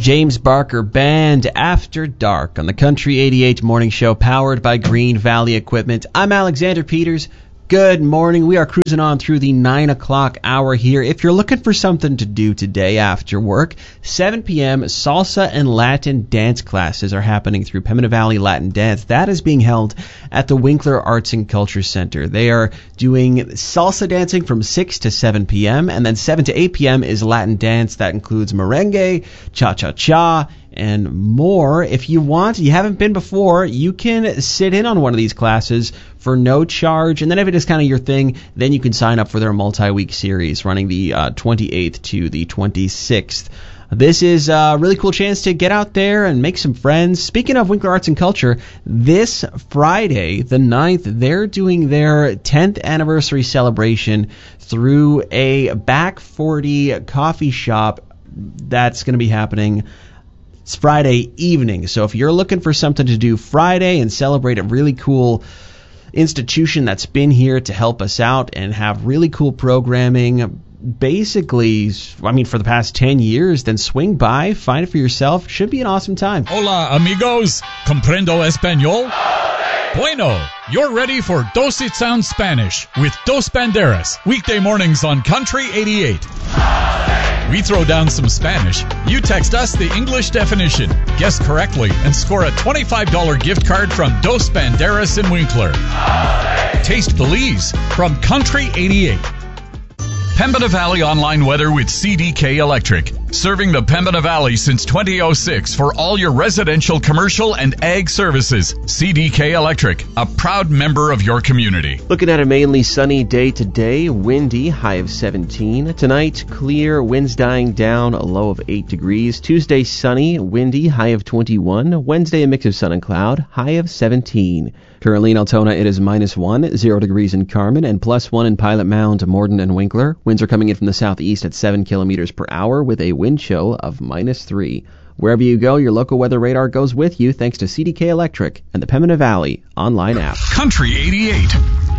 James Barker Band, After Dark, on the Country 88 Morning Show, powered by Green Valley Equipment. I'm Alexander Peters. Good morning. We are cruising on through the 9 o'clock hour here. If you're looking for something to do today after work, 7 p.m. salsa and Latin dance classes are happening through Pembina Valley Latin Dance. That is being held at the Winkler Arts and Culture Center. They are doing salsa dancing from 6 to 7 p.m. and then 7 to 8 p.m. is Latin dance. That includes merengue, cha-cha-cha, and more. If you want, you haven't been before, you can sit in on one of these classes for no charge. And then if it is kind of your thing, then you can sign up for their multi-week series running the 28th to the 26th. This is a really cool chance to get out there and make some friends. Speaking of Winkler Arts and Culture, this Friday, the 9th, they're doing their 10th anniversary celebration through a Back 40 coffee shop that's going to be happening. It's Friday evening, so if you're looking for something to do Friday and celebrate a really cool institution that's been here to help us out and have really cool programming, basically, I mean, for the past 10 years, then swing by, find it for yourself. Should be an awesome time. Hola, amigos. Comprendo español? Bueno, you're ready for Dos It Sounds Spanish with Dos Banderas, weekday mornings on Country 88. We throw down some Spanish. You text us the English definition, guess correctly, and score a $25 gift card from Dos Banderas in Winkler. Taste Belize from Country 88. Pembina Valley online weather with CDK Electric. Serving the Pembina Valley since 2006 for all your residential, commercial, and ag services. CDK Electric, a proud member of your community. Looking at a mainly sunny day today, windy, high of 17. Tonight, clear, winds dying down, a low of 8 degrees. Tuesday, sunny, windy, high of 21. Wednesday, a mix of sun and cloud, high of 17. Currently in Altona, it is -1, 0 degrees in Carmen, and +1 in Pilot Mound, Morden, and Winkler. Winds are coming in from the southeast at 7 kilometers per hour with a wind chill of -3. Wherever you go, your local weather radar goes with you thanks to CDK Electric and the Pembina Valley online app. Country 88.